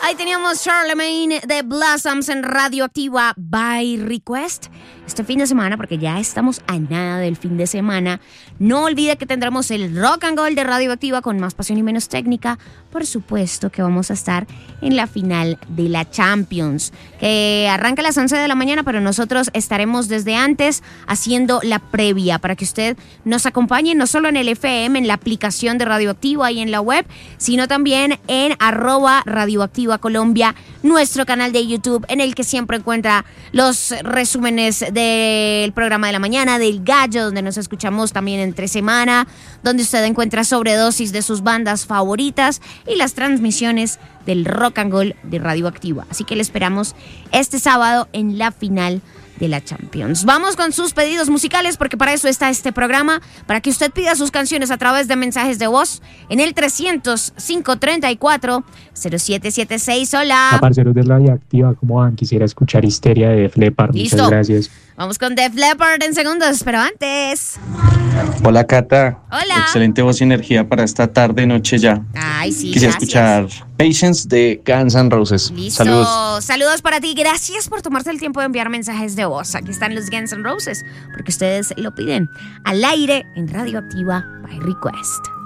Ahí teníamos Charlemagne de Blossoms en Radioactiva by Request. Este fin de semana, porque ya estamos a nada del fin de semana, no olvide que tendremos el Rock and Gold de Radioactiva con más pasión y menos técnica. Por supuesto que vamos a estar en la final de la Champions, que arranca a las 11 de la mañana, pero nosotros estaremos desde antes haciendo la previa para que usted nos acompañe no solo en el FM, en la aplicación de Radioactiva y en la web, sino también en @Radioactiva Colombia, nuestro canal de YouTube, en el que siempre encuentra los resúmenes del programa de la mañana, del Gallo, donde nos escuchamos también entre semana, donde usted encuentra sobredosis de sus bandas favoritas y las transmisiones del Rock and Roll de Radioactiva. Así que le esperamos este sábado en la final de la Champions. Vamos con sus pedidos musicales, porque para eso está este programa, para que usted pida sus canciones a través de mensajes de voz en el 300-534-0776. Hola. Parceros de Radioactiva, ¿cómo van? Quisiera escuchar Histeria de Def Leppard. Listo. Muchas gracias. Vamos con Def Leppard en segundos, pero antes. Hola, Cata. Hola. Excelente voz y energía para esta tarde, noche ya. Ay, sí, Quisiera gracias. escuchar Patience de Guns N' Roses. Listo. Saludos. Saludos para ti. Gracias por tomarse el tiempo de enviar mensajes de voz. Aquí están los Guns N' Roses, porque ustedes lo piden al aire en Radioactiva by Request.